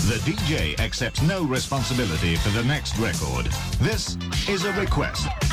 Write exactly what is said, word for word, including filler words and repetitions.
The D J accepts no responsibility for the next record. This is a request.